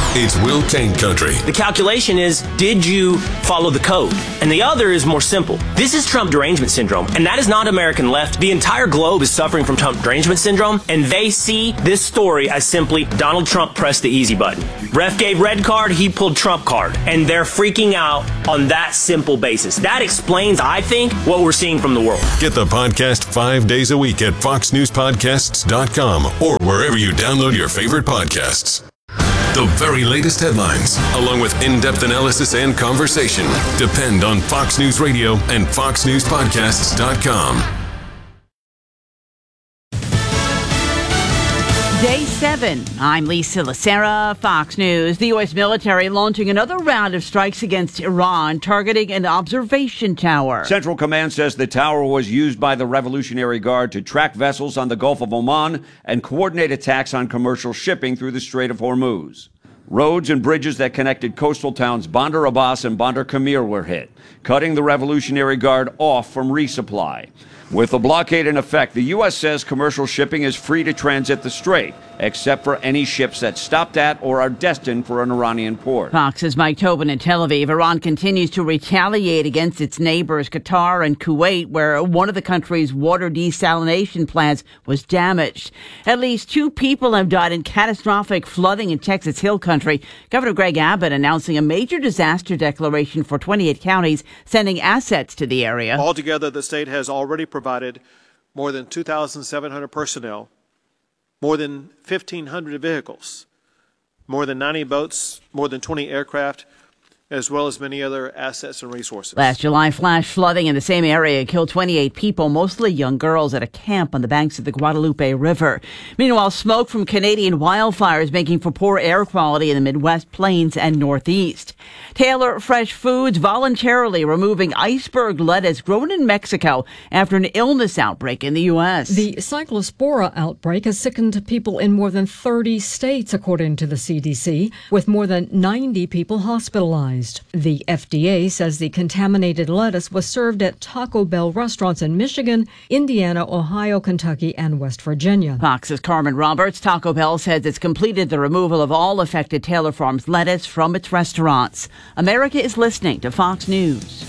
It's Will Kane Country. The calculation is, did you follow the code? And the other is more simple. This is Trump derangement syndrome, and that is not American left. The entire globe is suffering from Trump derangement syndrome, and they see this story as simply Donald Trump pressed the easy button. Ref gave red card, he pulled Trump card, and they're freaking out on that simple basis. That explains, I think, what we're seeing from the world. Get the podcast 5 days a week at foxnewspodcasts.com or wherever you download your favorite podcasts. The very latest headlines, along with in-depth analysis and conversation, depend on Fox News Radio and foxnewspodcasts.com. Day 7. I'm Lisa Lacera, Fox News. The U.S. military launching another round of strikes against Iran, targeting an observation tower. Central Command says the tower was used by the Revolutionary Guard to track vessels on the Gulf of Oman and coordinate attacks on commercial shipping through the Strait of Hormuz. Roads and bridges that connected coastal towns Bandar Abbas and Bandar Kamir were hit, cutting the Revolutionary Guard off from resupply. With the blockade in effect, the U.S. says commercial shipping is free to transit the strait, except for any ships that stopped at or are destined for an Iranian port. Fox's Mike Tobin in Tel Aviv. Iran continues to retaliate against its neighbors, Qatar and Kuwait, where one of the country's water desalination plants was damaged. At least 2 people have died in catastrophic flooding in Texas Hill Country. Governor Greg Abbott announcing a major disaster declaration for 28 counties, sending assets to the area. Altogether, the state has already provided more than 2,700 personnel, more than 1,500 vehicles, more than 90 boats, more than 20 aircraft, as well as many other assets and resources. Last July, flash flooding in the same area killed 28 people, mostly young girls, at a camp on the banks of the Guadalupe River. Meanwhile, smoke from Canadian wildfires making for poor air quality in the Midwest Plains and Northeast. Taylor Fresh Foods voluntarily removing iceberg lettuce grown in Mexico after an illness outbreak in the U.S. The Cyclospora outbreak has sickened people in more than 30 states, according to the CDC, with more than 90 people hospitalized. The FDA says the contaminated lettuce was served at Taco Bell restaurants in Michigan, Indiana, Ohio, Kentucky, and West Virginia. Fox's Carmen Roberts. Taco Bell says it's completed the removal of all affected Taylor Farms lettuce from its restaurants. America is listening to Fox News.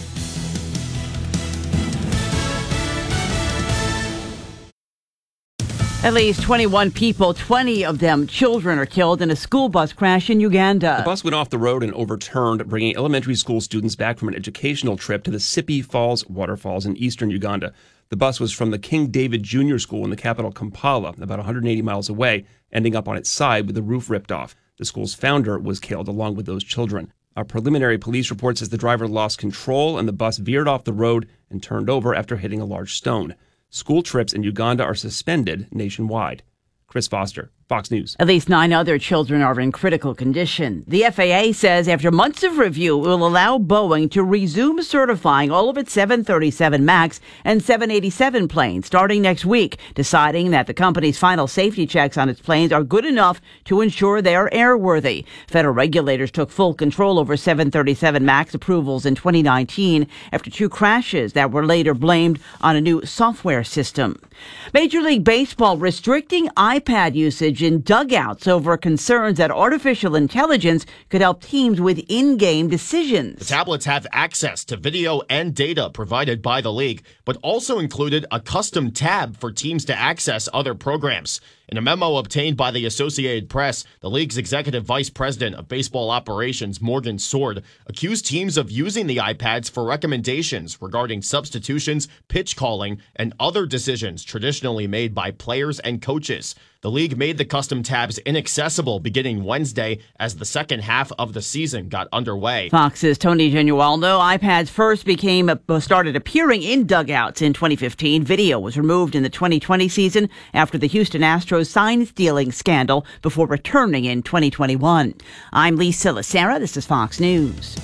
At least 21 people, 20 of them children, are killed in a school bus crash in Uganda. The bus went off the road and overturned, bringing elementary school students back from an educational trip to the Sipi Falls waterfalls in eastern Uganda. The bus was from the King David Jr. School in the capital Kampala, about 180 miles away, ending up on its side with the roof ripped off. The school's founder was killed along with those children. A preliminary police report says the driver lost control and the bus veered off the road and turned over after hitting a large stone. School trips in Uganda are suspended nationwide. Chris Foster, Fox News. At least 9 other children are in critical condition. The FAA says after months of review, it will allow Boeing to resume certifying all of its 737 MAX and 787 planes starting next week, deciding that the company's final safety checks on its planes are good enough to ensure they are airworthy. Federal regulators took full control over 737 MAX approvals in 2019 after 2 crashes that were later blamed on a new software system. Major League Baseball restricting iPad usage in dugouts over concerns that artificial intelligence could help teams with in-game decisions. The tablets have access to video and data provided by the league, but also included a custom tab for teams to access other programs. In a memo obtained by the Associated Press, the league's executive vice president of baseball operations, Morgan Sword, accused teams of using the iPads for recommendations regarding substitutions, pitch calling, and other decisions traditionally made by players and coaches. The league made the custom tabs inaccessible beginning Wednesday as the second half of the season got underway. Fox's Tony Genualdo. iPads first started appearing in dugouts in 2015. Video was removed in the 2020 season after the Houston Astros sign-stealing scandal before returning in 2021. I'm Lisa Lacera. This is Fox News.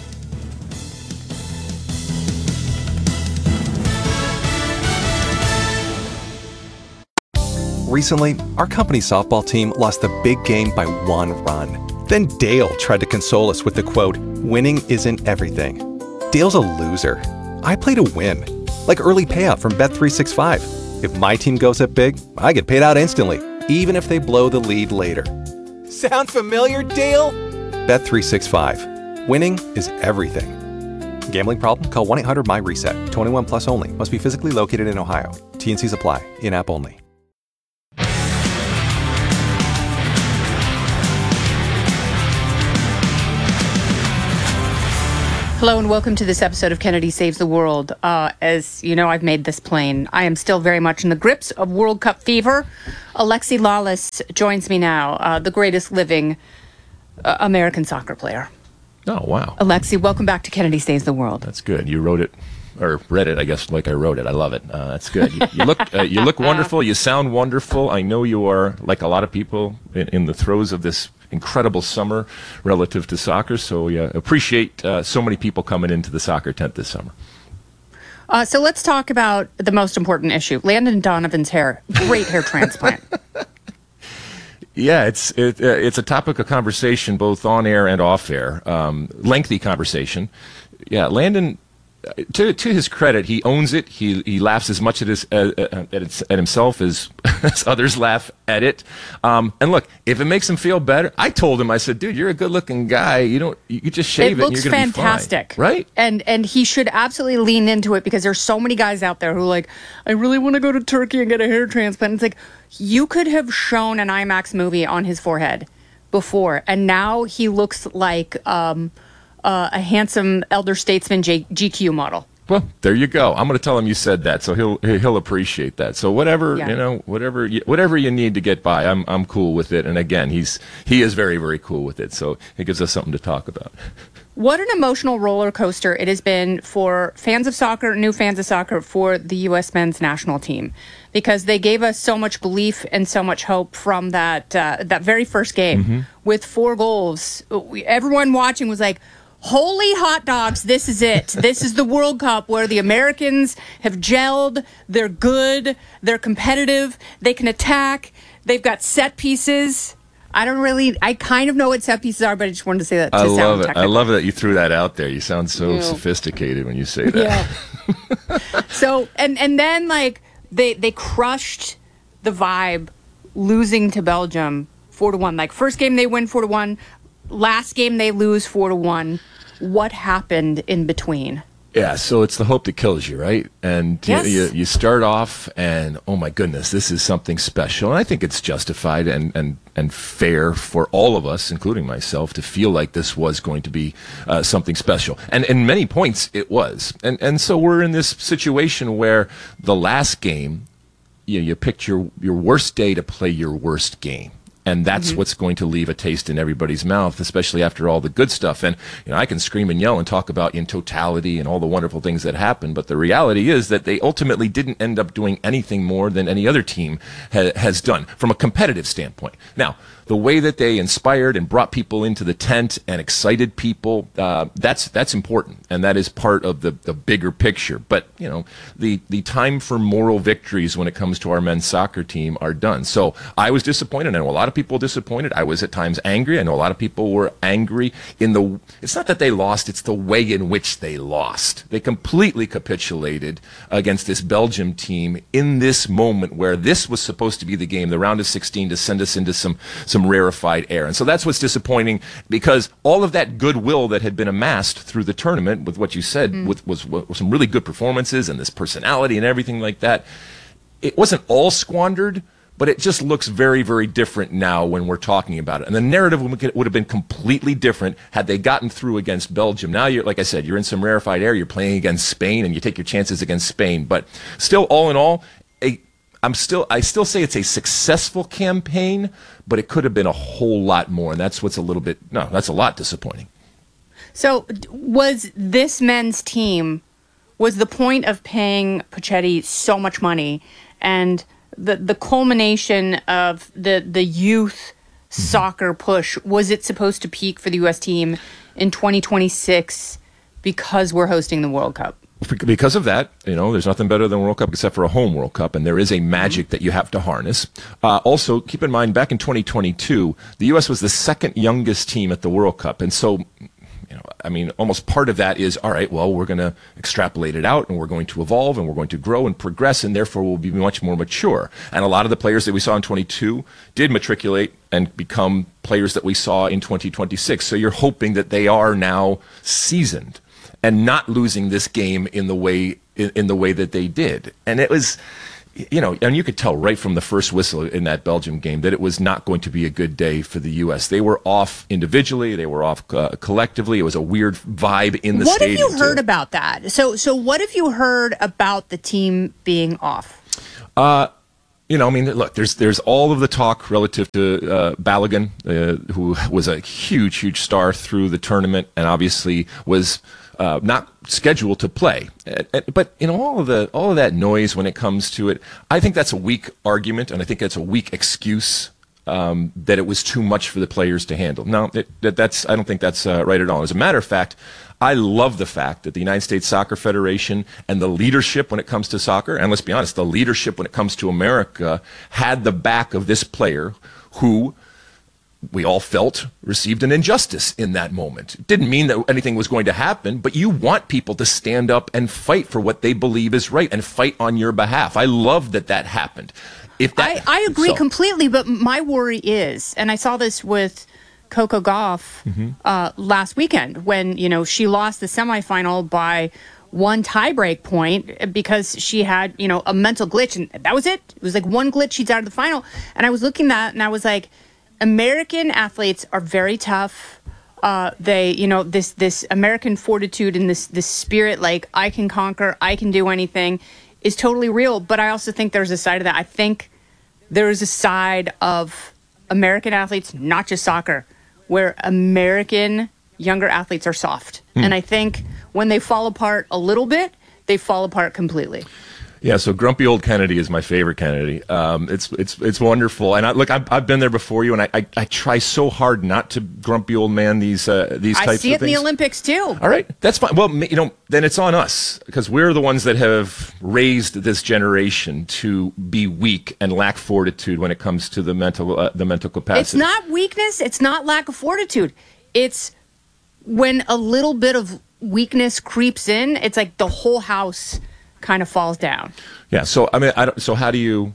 Recently, our company softball team lost the big game by 1 run. Then Dale tried to console us with the quote, "Winning isn't everything." Dale's a loser. I play to win, like early payout from Bet365. If my team goes up big, I get paid out instantly, even if they blow the lead later. Sound familiar, Dale? Bet365. Winning is everything. Gambling problem? Call 1-800-MY-RESET. 21 plus only. Must be physically located in Ohio. T&Cs apply. In-app only. Hello and welcome to this episode of Kennedy Saves the World. As you know, I've made this plain. I am still very much in the grips of World Cup fever. Alexi Lalas joins me now, the greatest living American soccer player. Oh, wow. Alexi, welcome back to Kennedy Saves the World. That's good. You wrote it, or read it, I guess, like I wrote it. I love it. That's good. You look wonderful. You sound wonderful. I know you are, like a lot of people, in the throes of this incredible summer relative to soccer. So appreciate so many people coming into the soccer tent this summer. So let's talk about the most important issue. Landon Donovan's hair. Great hair transplant. Yeah, it's a topic of conversation both on air and off air. Lengthy conversation. Yeah, Landon, to his credit, he owns it. He laughs as much at himself as others laugh at it. And look, if it makes him feel better, I told him, I said, dude, you're a good-looking guy. You just shave it and you're going to be fine. It looks fantastic, right? And he should absolutely lean into it because there's so many guys out there who are like, I really want to go to Turkey and get a hair transplant. It's like, you could have shown an IMAX movie on his forehead before, and now he looks like a handsome elder statesman GQ model. Well, there you go. I'm going to tell him you said that, so he'll appreciate that. So whatever you need to get by, I'm cool with it. And again, he is very, very cool with it. So it gives us something to talk about. What an emotional roller coaster it has been for fans of soccer, new fans of soccer, for the U.S. men's national team, because they gave us so much belief and so much hope from that very first game with 4 goals. Everyone watching was like, holy hot dogs, this is it. This is the World Cup where the Americans have gelled. They're good. They're competitive. They can attack. They've got set pieces. I kind of know what set pieces are, but I just wanted to say that. I love it. I love that you threw that out there. You sound so sophisticated when you say that. Yeah. So, and then like they crushed the vibe, losing to Belgium 4-1. Like first game they win 4-1. Last game they lose 4-1. What happened in between? Yeah, so it's the hope that kills you, right? And yes. you start off and, oh my goodness, this is something special. And I think it's justified and fair for all of us, including myself, to feel like this was going to be something special. And in many points, it was. And so we're in this situation where the last game, you picked your worst day to play your worst game. And that's what's going to leave a taste in everybody's mouth, especially after all the good stuff. And I can scream and yell and talk about in totality and all the wonderful things that happened. But the reality is that they ultimately didn't end up doing anything more than any other team has done from a competitive standpoint. Now, the way that they inspired and brought people into the tent and excited people, that's important. And that is part of the bigger picture. But, the time for moral victories when it comes to our men's soccer team are done. So I was disappointed. I know a lot of people were disappointed. I was at times angry. I know a lot of people were angry it's not that they lost, it's the way in which they lost. They completely capitulated against this Belgium team in this moment where this was supposed to be the game, the round of 16, to send us into some rarefied air. And so that's what's disappointing, because all of that goodwill that had been amassed through the tournament with what you said was some really good performances and this personality and everything like that, it wasn't all squandered, but it just looks very, very different now when we're talking about it. And the narrative would have been completely different had they gotten through against Belgium. Now, like I said, you're in some rarefied air. You're playing against Spain, and you take your chances against Spain. But still, all in all, I still say it's a successful campaign, but it could have been a whole lot more. And that's what's that's a lot disappointing. So was this men's team, was the point of paying Pochetti so much money and the culmination of the youth soccer push, was it supposed to peak for the U.S. team in 2026 because we're hosting the World Cup? Because of that, there's nothing better than World Cup except for a home World Cup, and there is a magic that you have to harness. Also, keep in mind, back in 2022, the U.S. was the second youngest team at the World Cup, and so I mean, almost part of that is, all right, well, we're going to extrapolate it out and we're going to evolve and we're going to grow and progress, and therefore we'll be much more mature. And a lot of the players that we saw in 22 did matriculate and become players that we saw in 2026. So you're hoping that they are now seasoned and not losing this game in the way that they did. And it was, you know, and you could tell right from the first whistle in that Belgium game that it was not going to be a good day for the U.S. They were off individually. They were off collectively. It was a weird vibe in the stadium. What have you heard about that? So what have you heard about the team being off? You know, I mean, look, there's all of the talk relative to Balogun, who was a huge star through the tournament and obviously was not scheduled to play. But in all of that noise when it comes to it, I think that's a weak argument, and I think that's a weak excuse that it was too much for the players to handle. No, I don't think that's right at all. As a matter of fact, I love the fact that the United States Soccer Federation and the leadership when it comes to soccer, and let's be honest, the leadership when it comes to America, had the back of this player who we all felt received an injustice in that moment. It didn't mean that anything was going to happen, but you want people to stand up and fight for what they believe is right and fight on your behalf. I love that happened. I agree completely, but my worry is, and I saw this with Coco Gauff last weekend when, you know, she lost the semifinal by one tiebreak point because she had, you know, a mental glitch, and that was it. It was like one glitch, she's out of the final. And I was looking at that and I was like, American athletes are very tough. They, you know, this American fortitude and this spirit, like, I can conquer, I can do anything, is totally real. But I also think there's a side of that. I think there is a side of American athletes, not just soccer, where American younger athletes are soft. And I think when they fall apart a little bit, they fall apart completely. Yeah, so grumpy old Kennedy is my favorite Kennedy. It's wonderful, and I've been there before you, and I try so hard not to grumpy old man these types of things. I see it in the Olympics too. All right, that's fine. Well, you know, then it's on us because we're the ones that have raised this generation to be weak and lack fortitude when it comes to the mental capacity. It's not weakness. It's not lack of fortitude. It's when a little bit of weakness creeps in. It's like the whole house kind of falls down. Yeah. So I mean, so how do you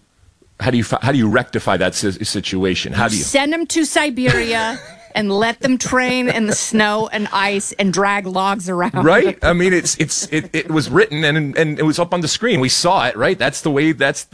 rectify that situation? How do you send them to Siberia and let them train in the snow and ice and drag logs around? Right. I mean, it was written and it was up on the screen. We saw it. Right. That's the way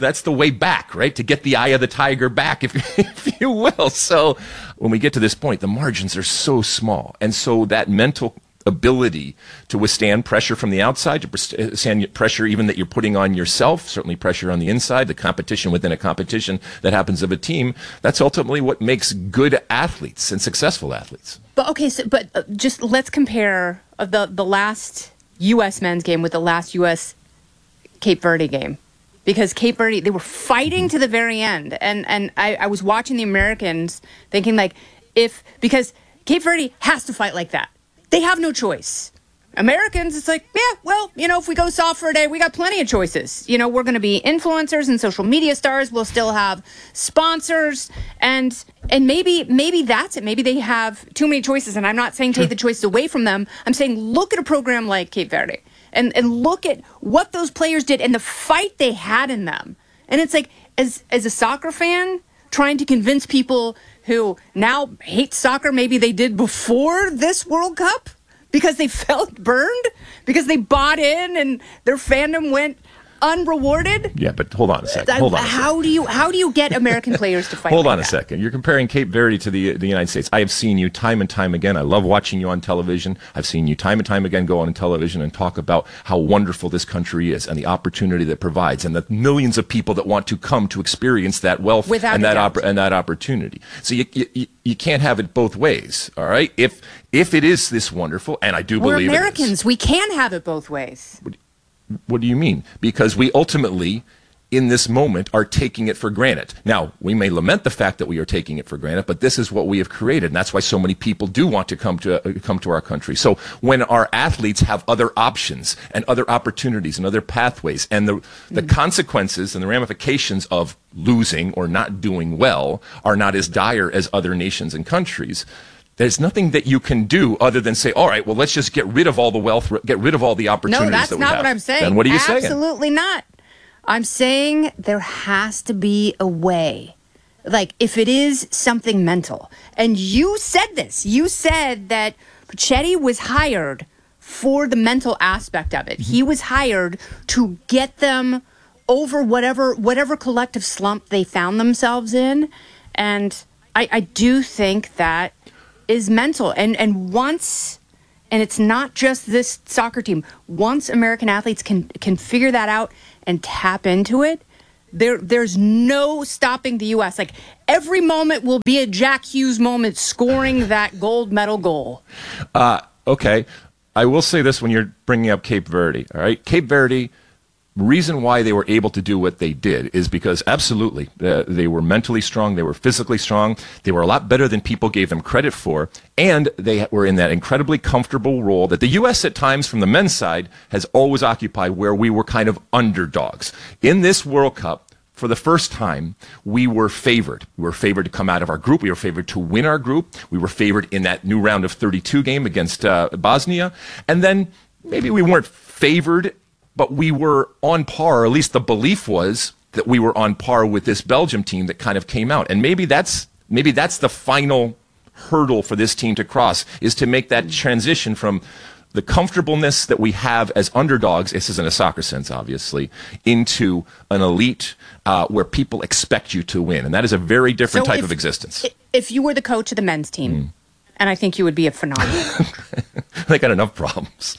back. Right. To get the eye of the tiger back, if you will. So when we get to this point, the margins are so small, and so that mental ability to withstand pressure from the outside, to withstand pressure even that you're putting on yourself, certainly pressure on the inside, the competition within a competition that happens of a team, that's ultimately what makes good athletes and successful athletes. But okay, just let's compare the last U.S. men's game with the last U.S. Cape Verde game. Because Cape Verde, they were fighting to the very end. And I was watching the Americans thinking, like, because Cape Verde has to fight like that. They have no choice. Americans, it's like, yeah, well, you know, if we go soft for a day, we got plenty of choices. You know, we're going to be influencers and social media stars. We'll still have sponsors. And maybe that's it. Maybe they have too many choices. And I'm not saying take the choices away from them. I'm saying look at a program like Cape Verde and look at what those players did and the fight they had in them. And it's like, as a soccer fan, trying to convince people who now hate soccer, maybe they did before this World Cup, because they felt burned, because they bought in and their fandom went unrewarded. Yeah, but hold on a second. How do you get American players to fight? Hold on a second. You're comparing Cape Verde to the United States. I have seen you time and time again. I love watching you on television. I've seen you time and time again go on television and talk about how wonderful this country is and the opportunity that provides, and the millions of people that want to come to experience that wealth and that opportunity. So you can't have it both ways. All right. If it is this wonderful, and I do believe we're Americans, we can have it both ways. What do you mean? Because we ultimately, in this moment, are taking it for granted. Now, we may lament the fact that we are taking it for granted, but this is what we have created, and that's why so many people do want to come to our country. So when our athletes have other options and other opportunities and other pathways, and the consequences and the ramifications of losing or not doing well are not as dire as other nations and countries, there's nothing that you can do other than say, all right, well, let's just get rid of all the wealth, get rid of all the opportunities that we have. No, that's not what I'm saying. Then what are you saying? Absolutely not. I'm saying there has to be a way. Like, if it is something mental, and you said this, you said that Pichetti was hired for the mental aspect of it. Mm-hmm. He was hired to get them over whatever collective slump they found themselves in. And I do think that is mental. And once, and it's not just this soccer team, once American athletes can figure that out and tap into it, there's no stopping the U.S. Like, every moment will be a Jack Hughes moment scoring that gold medal goal. Okay. I will say this when you're bringing up Cape Verde, all right? Cape Verde, reason why they were able to do what they did is because absolutely they were mentally strong, they were physically strong, they were a lot better than people gave them credit for, and they were in that incredibly comfortable role that the U.S. at times from the men's side has always occupied, where we were kind of underdogs. In this World Cup, for the first time, we were favored. We were favored to come out of our group. We were favored to win our group. We were favored in that new round of 32 game against Bosnia. And then maybe we weren't favored, but we were on par, or at least the belief was that we were on par with this Belgium team that kind of came out. And maybe that's the final hurdle for this team to cross, is to make that transition from the comfortableness that we have as underdogs, this is in a soccer sense, obviously, into an elite where people expect you to win. And that is a very different type of existence. If you were the coach of the men's team, and I think you would be a phenomenal coach. They got enough problems.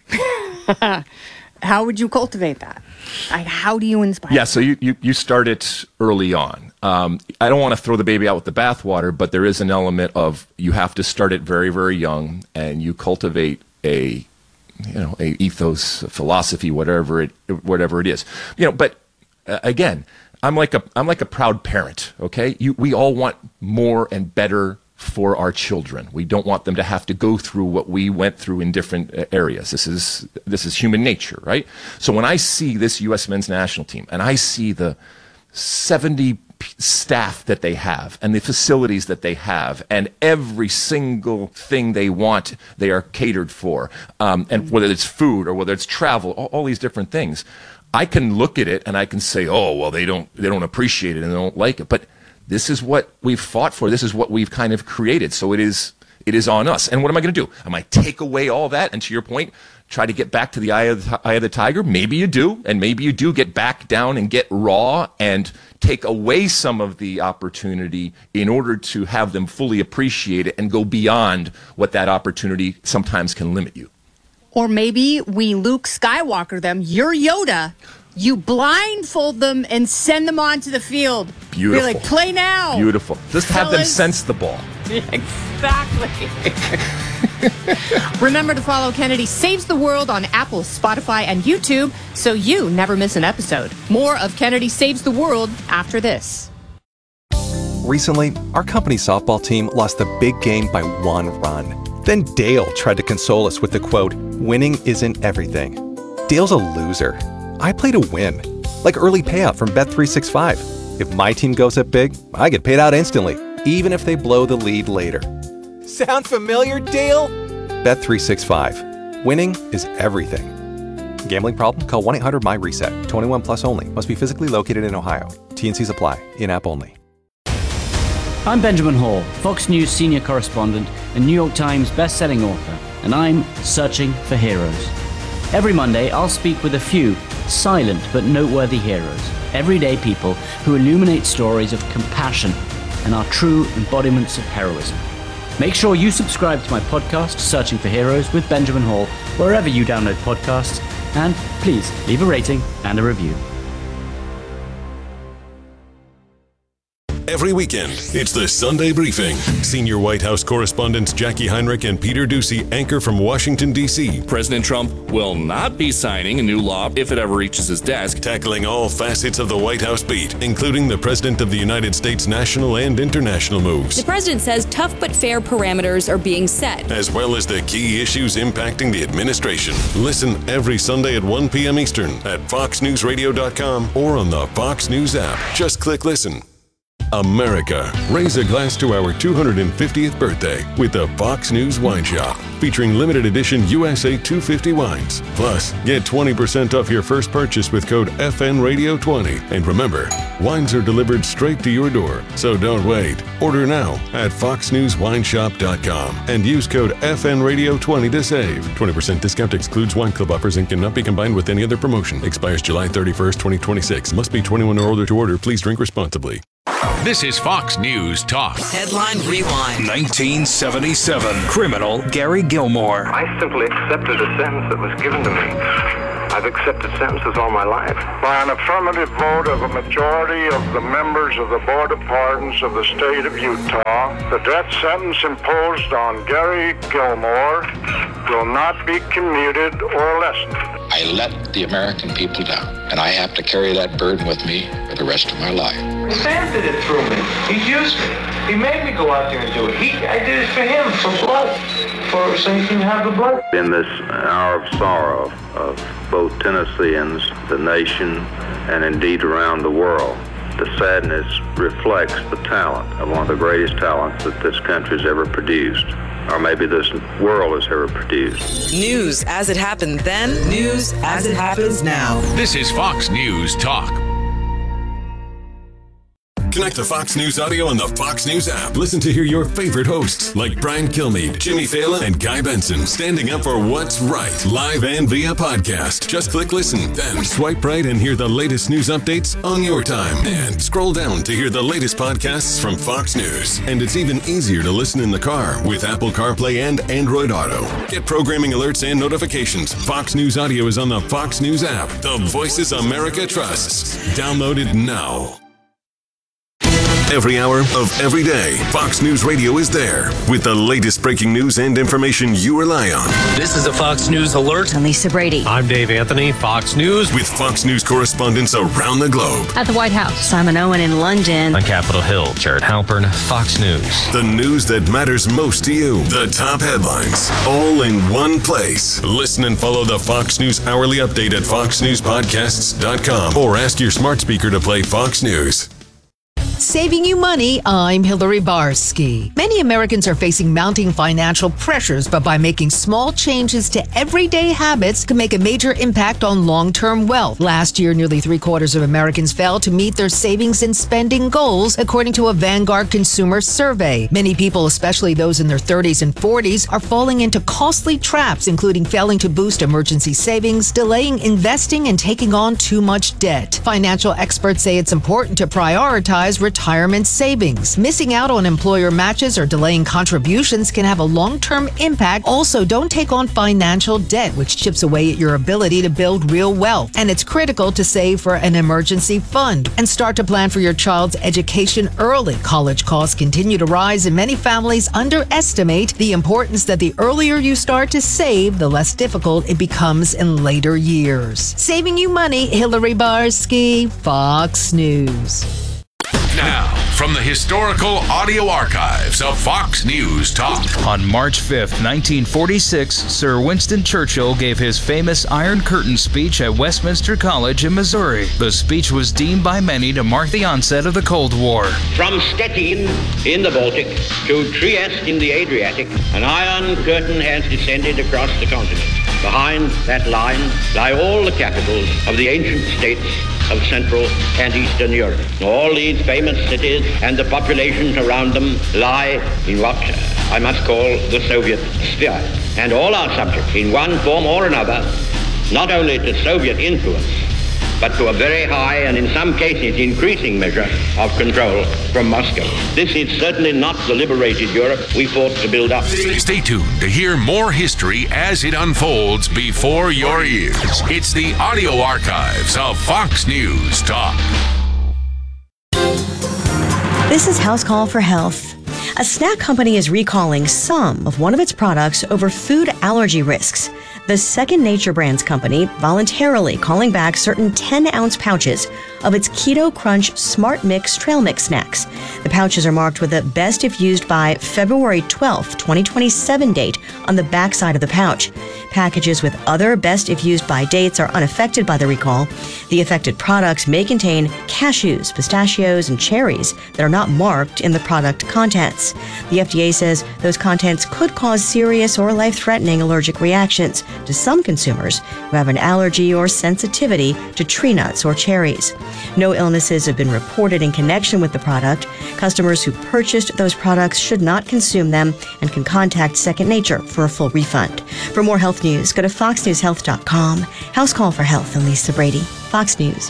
How would you cultivate that? How do you inspire? Yeah, so you start it early on. I don't want to throw the baby out with the bathwater, but there is an element of you have to start it very, very young, and you cultivate a ethos, a philosophy, whatever it is. But again, I'm like a proud parent. Okay, we all want more and better for our children. We don't want them to have to go through what we went through in different areas. This is human nature, right? So when I see this U.S. men's national team and I see the 70 staff that they have and the facilities that they have and every single thing they want, they are catered for, and whether it's food or whether it's travel, all these different things, I can look at it and I can say, oh, well, they don't appreciate it and they don't like it. But this is what we've fought for. This is what we've kind of created. So it is on us. And what am I going to do? Am I take away all that? And to your point, try to get back to the eye of the tiger? Maybe you do. And maybe you do get back down and get raw and take away some of the opportunity in order to have them fully appreciate it and go beyond what that opportunity sometimes can limit you. Or maybe we Luke Skywalker them. You're Yoda. You blindfold them and send them onto the field. Beautiful. Be like, play now. Beautiful. Just have them sense the ball. Exactly. Remember to follow Kennedy Saves the World on Apple, Spotify, and YouTube so you never miss an episode. More of Kennedy Saves the World after this. Recently, our company softball team lost the big game by 1 run. Then Dale tried to console us with the quote, "Winning isn't everything." Dale's a loser. I play to win, like early payout from Bet365. If my team goes up big, I get paid out instantly, even if they blow the lead later. Sound familiar, Dale? Bet365. Winning is everything. Gambling problem? Call 1-800-MY-RESET. 21 plus only. Must be physically located in Ohio. T&Cs apply. In-app only. I'm Benjamin Hall, Fox News senior correspondent and New York Times best-selling author, and I'm searching for heroes. Every Monday, I'll speak with a few silent but noteworthy heroes, everyday people who illuminate stories of compassion and are true embodiments of heroism. Make sure you subscribe to my podcast, Searching for Heroes with Benjamin Hall, wherever you download podcasts, and please leave a rating and a review. Every weekend, it's the Sunday Briefing. Senior White House correspondents Jackie Heinrich and Peter Doocy anchor from Washington, D.C. President Trump will not be signing a new law if it ever reaches his desk. Tackling all facets of the White House beat, including the President of the United States' national and international moves. The president says tough but fair parameters are being set, as well as the key issues impacting the administration. Listen every Sunday at 1 p.m. Eastern at foxnewsradio.com or on the Fox News app. Just click listen. America. Raise a glass to our 250th birthday with the Fox News Wine Shop, featuring limited edition USA 250 wines. Plus, get 20% off your first purchase with code FNRadio20. And remember, wines are delivered straight to your door, so don't wait. Order now at foxnewswineshop.com and use code FNRadio20 to save. 20% discount excludes wine club offers and cannot be combined with any other promotion. Expires July 31st, 2026. Must be 21 or older to order. Please drink responsibly. This is Fox News Talk. Headline Rewind. 1977. Criminal Gary Gilmore. I simply accepted a sentence that was given to me. I've accepted sentences all my life. By an affirmative vote of a majority of the members of the Board of Pardons of the state of Utah, the death sentence imposed on Gary Gilmore will not be commuted or lessened. I let the American people down, and I have to carry that burden with me for the rest of my life. Sam did it through me. He used me. He made me go out there and do it. I did it for him, for blood, so he can have the blood. In this hour of sorrow of both Tennesseans, the nation, and indeed around the world, the sadness reflects the talent of one of the greatest talents that this country's ever produced, or maybe this world has ever produced. News as it happened then, news as it happens now. This is Fox News Talk. Connect to Fox News Audio on the Fox News app. Listen to hear your favorite hosts like Brian Kilmeade, Jimmy Fallon, and Guy Benson standing up for what's right, live and via podcast. Just click listen, then swipe right and hear the latest news updates on your time. And scroll down to hear the latest podcasts from Fox News. And it's even easier to listen in the car with Apple CarPlay and Android Auto. Get programming alerts and notifications. Fox News Audio is on the Fox News app. The voices America trusts. Download it now. Every hour of every day, Fox News Radio is there with the latest breaking news and information you rely on. This is a Fox News Alert. I'm Lisa Brady. I'm Dave Anthony, Fox News. With Fox News correspondents around the globe. At the White House, Simon Owen in London. On Capitol Hill, Jared Halpern, Fox News. The news that matters most to you. The top headlines, all in one place. Listen and follow the Fox News Hourly Update at foxnewspodcasts.com or ask your smart speaker to play Fox News. Saving you money, I'm Hillary Barsky. Many Americans are facing mounting financial pressures, but by making small changes to everyday habits can make a major impact on long-term wealth. Last year, nearly 3/4 of Americans failed to meet their savings and spending goals, according to a Vanguard consumer survey. Many people, especially those in their 30s and 40s, are falling into costly traps, including failing to boost emergency savings, delaying investing, and taking on too much debt. Financial experts say it's important to prioritize retirement savings. Missing out on employer matches or delaying contributions can have a long-term impact. Also, don't take on financial debt, which chips away at your ability to build real wealth. And it's critical to save for an emergency fund and start to plan for your child's education early. College costs continue to rise, and many families underestimate the importance that the earlier you start to save, the less difficult it becomes in later years. Saving you money, Hillary Barsky, Fox News. Now, from the historical audio archives of Fox News Talk. On March 5th, 1946, Sir Winston Churchill gave his famous Iron Curtain speech at Westminster College in Missouri. The speech was deemed by many to mark the onset of the Cold War. From Stettin in the Baltic to Trieste in the Adriatic, an Iron Curtain has descended across the continent. Behind that line lie all the capitals of the ancient states of Central and Eastern Europe. All these famous cities and the populations around them lie in what I must call the Soviet sphere. And all are subject, in one form or another, not only to Soviet influence, but to a very high and in some cases increasing measure of control from Moscow. This is certainly not the liberated Europe we fought to build up. Stay tuned to hear more history as it unfolds before your ears. It's the audio archives of Fox News Talk. This is House Call for Health. A snack company is recalling some of one of its products over food allergy risks. The Second Nature Brands company voluntarily calling back certain 10-ounce pouches of its Keto Crunch Smart Mix Trail Mix snacks. The pouches are marked with a best if used by February 12th, 2027 date on the back side of the pouch. Packages with other best if used by dates are unaffected by the recall. The affected products may contain cashews, pistachios, and cherries that are not marked in the product contents. The FDA says those contents could cause serious or life-threatening allergic reactions to some consumers who have an allergy or sensitivity to tree nuts or cherries. No illnesses have been reported in connection with the product. Customers who purchased those products should not consume them and can contact Second Nature for a full refund. For more health news, go to foxnewshealth.com. House Call for Health and Lisa Brady, Fox News.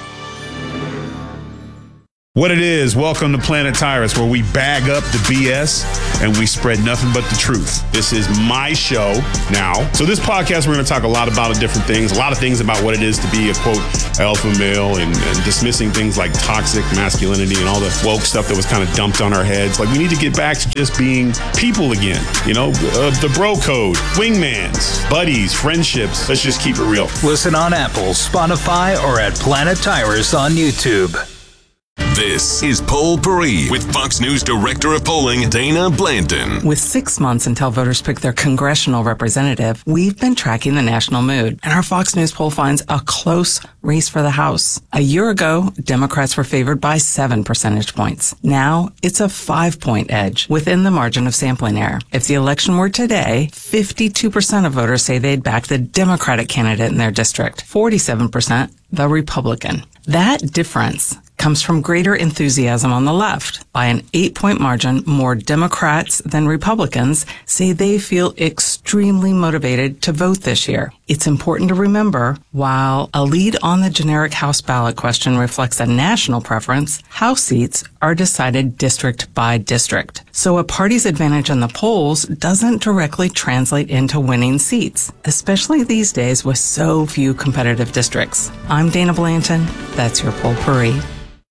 What it is, welcome to Planet Tyrus, where we bag up the BS and we spread nothing but the truth. This is my show now. So this podcast, we're going to talk a lot about different things, a lot of things about what it is to be a, quote, alpha male and dismissing things like toxic masculinity and all the woke stuff that was kind of dumped on our heads. Like, we need to get back to just being people again. You know, the bro code, wingmans, buddies, friendships. Let's just keep it real. Listen on Apple, Spotify, or at Planet Tyrus on YouTube. This is Poll Paris with Fox News Director of Polling, Dana Blanton. With 6 months until voters pick their congressional representative, we've been tracking the national mood. And our Fox News poll finds a close race for the House. A year ago, Democrats were favored by 7 percentage points. Now, it's a 5-point edge within the margin of sampling error. If the election were today, 52% of voters say they'd back the Democratic candidate in their district, 47% the Republican. That difference comes from greater enthusiasm on the left. By an 8-point margin, more Democrats than Republicans say they feel extremely motivated to vote this year. It's important to remember, while a lead on the generic House ballot question reflects a national preference, House seats are decided district by district. So a party's advantage in the polls doesn't directly translate into winning seats, especially these days with so few competitive districts. I'm Dana Blanton. That's your Poll Paris.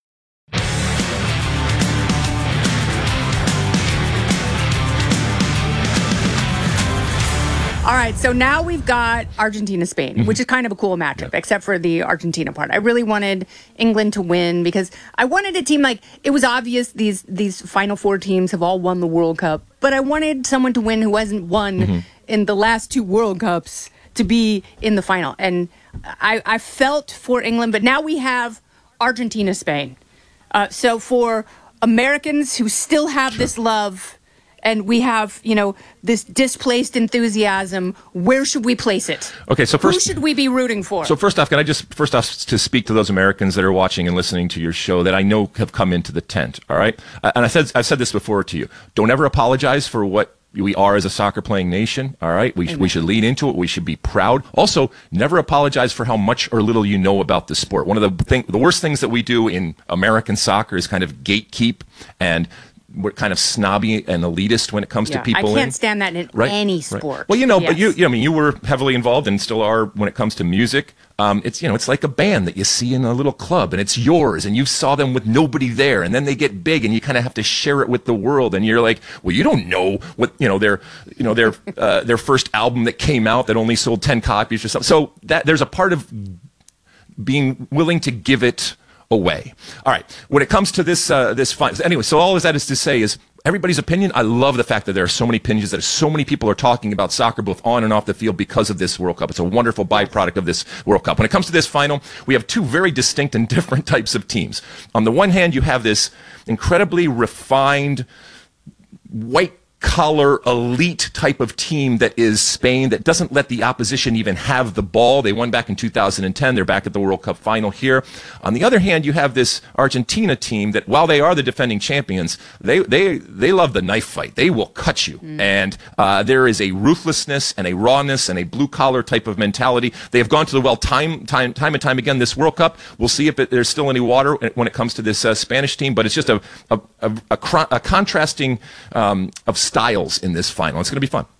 All right, so now we've got Argentina-Spain, which is kind of a cool matchup, except for the Argentina part. I really wanted England to win because I wanted a team, like, it was obvious these Final Four teams have all won the World Cup, but I wanted someone to win who hasn't won in the last 2 World Cups to be in the final. And I felt for England, but now we have Argentina-Spain. So for Americans who still have this love, and we have, you know, this displaced enthusiasm, where should we place it? Okay, so first, who should we be rooting for? So first off, can I just to speak to those Americans that are watching and listening to your show that I know have come into the tent, all right? And I've said this before to you. Don't ever apologize for what we are as a soccer-playing nation, all right? We should lean into it. We should be proud. Also, never apologize for how much or little you know about the sport. One of the worst things that we do in American soccer is kind of gatekeep, and we're kind of snobby and elitist when it comes to people. I can't stand that in any sport. Well, you know, but you were heavily involved and still are when it comes to music. It's like a band that you see in a little club and it's yours and you saw them with nobody there and then they get big and you kind of have to share it with the world and you're like, well, you don't know what, their first album that came out that only sold 10 copies or something. So that there's a part of being willing to give it away. All right. When it comes to this final, anyway, so all of that is to say is everybody's opinion. I love the fact that there are so many opinions, that so many people are talking about soccer both on and off the field because of this World Cup. It's a wonderful byproduct of this World Cup. When it comes to this final, we have 2 very distinct and different types of teams. On the one hand, you have this incredibly refined, white collar elite type of team that is Spain, that doesn't let the opposition even have the ball. They won back in 2010. They're back at the World Cup final here. On the other hand, you have this Argentina team that, while they are the defending champions, they love the knife fight. They will cut you. And there is a ruthlessness and a rawness and a blue collar type of mentality. They have gone to the well time and time again this World Cup. We'll see if there's still any water when it comes to this Spanish team, but it's just a contrasting of styles in this final. It's going to be fun.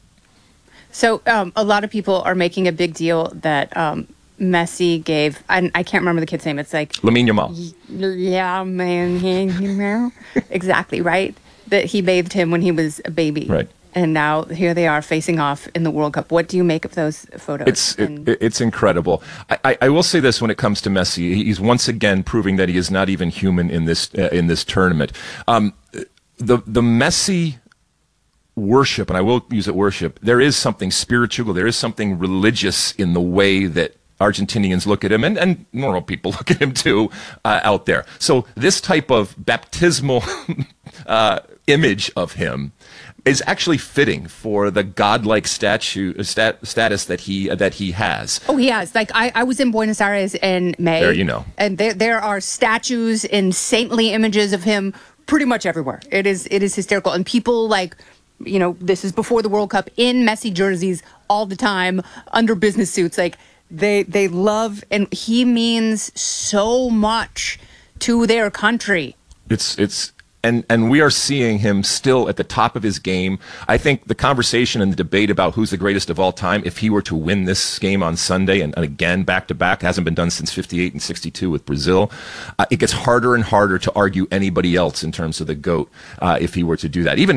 So a lot of people are making a big deal that Messi gave, I can't remember the kid's name. It's like Lamine Yamal. Yeah, man. Exactly, right? That he bathed him when he was a baby. Right. And now here they are facing off in the World Cup. What do you make of those photos? It's incredible. I will say this when it comes to Messi. He's once again proving that he is not even human in this tournament. The Messi worship, and I will use it worship, there is something spiritual, there is something religious in the way that Argentinians look at him, and normal people look at him too, out there. So this type of baptismal image of him is actually fitting for the godlike status that he has. Oh, he has. Like I was in Buenos Aires in May. There you know. And there are statues and saintly images of him pretty much everywhere. It is hysterical. And people this is before the World Cup, in Messi jerseys all the time, under business suits. Like they love, and he means so much to their country. And we are seeing him still at the top of his game. I think the conversation and the debate about who's the greatest of all time, if he were to win this game on Sunday and again back-to-back, hasn't been done since 58 and 62 with Brazil, it gets harder and harder to argue anybody else in terms of the GOAT if he were to do that. Even